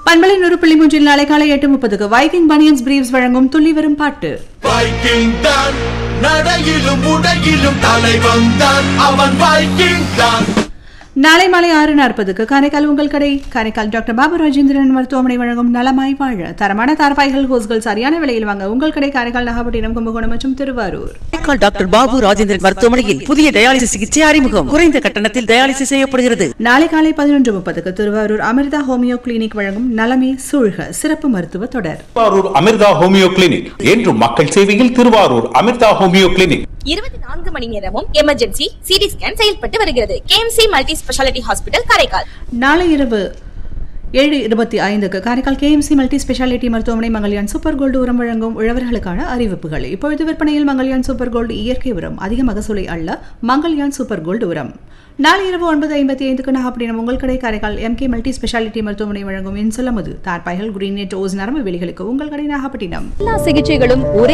பண்பலை 100.3 நாளை காலை 8:30 வைக்கிங் பனியன்ஸ் பிரீவ்ஸ் வழங்கும் துள்ளி வரும் பாட்டு. வைக்கிங் தான் நடையிலும் உடையிலும் தலைவன் தான் அவன் வைக்கிங் தான். நாளை மாலை 6:40 காரைக்கால் உங்கள் கடை காரைக்கால் டாக்டர் பாபு ராஜேந்திரன் மருத்துவமனை வழங்கும் நலமாய் வாழ தரமான தார்பாய்கள் ஹோஸ்கள் சரியான விலையில் வாங்க உங்கள் கடை காரைக்கால் நாகப்பட்டினம் கும்பகோணம் மற்றும் திருவாரூர். காரைக்கால் டாக்டர் பாபு ராஜேந்திரன் மருத்துவமனையில் புதிய டயாலிசிஸ் சிகிச்சை அறிமுகம். குறைந்த கட்டணத்தில் டயாலிசிஸ் செய்யப்படுகிறது. நாளை காலை 11:30 திருவாரூர் அமிர்தா ஹோமியோ கிளினிக் வழங்கும் நலமே சூழ்க சிறப்பு மருத்துவ தொடர். திருவாரூர் அமிர்தா ஹோமியோ கிளினிக் என்றும் மக்கள் சேவையில் திருவாரூர் அமிர்தா ஹோமியோ கிளினிக் 24 மணி நேரமும் எமர்ஜென்சி சிடி ஸ்கேன் செயல்பட்டு வருகிறது. KMC multi speciality hospital Karaikal. நாளை இரவு 7:25 காரைக்கால் கேஎம்சி மல்டி ஸ்பெஷாலிட்டி மருத்துவமனை மங்கல்யான் சூப்பர் கோல்டு உரம் வழங்கும் உழவர்களுக்கான அறிவிப்புகள். இப்பொழுது விற்பனையில் மங்கல்யான் சூப்பர் கோல்டு இயற்கை உரம் அதிக மகசூலை அல்ல மங்கல்யான் சூப்பர் கோல்டு உரம். நாளை இரவு 9:55 நாகப்பட்டினம் உங்கள் கடை காரைக்கால் எம்கே மல்டி ஸ்பெஷாலிட்டி மருத்துவமனை வழங்கும் இன்சொல்லமுது தார்பாய்கள் கிரீன் நெட் ஓஸ் நரம்பு வெளிகளுக்கு உங்கள் கடை நாகப்பட்டினம். எல்லா சிகிச்சைகளும் ஒரே